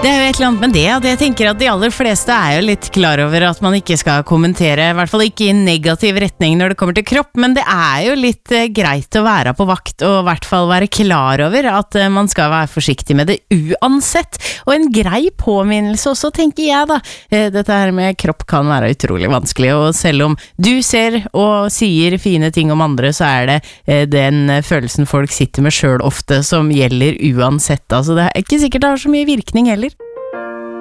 Det jo et eller annet med det, at jeg tenker at de aller fleste jo litt klar over at man ikke skal kommentere, I hvert fall ikke I negativ retning når det kommer til kropp, men det jo litt greit å være på vakt og I hvert fall være klar over at man skal være forsiktig med det uansett. Og en grei påminnelse også, tenker jeg da. Dette her med kropp kan være utrolig vanskelig, og selv om du ser og sier fine ting om andre, så det den følelsen folk sitter med selv ofte som gjelder uansett. Altså det ikke sikkert det har så mye virkning heller.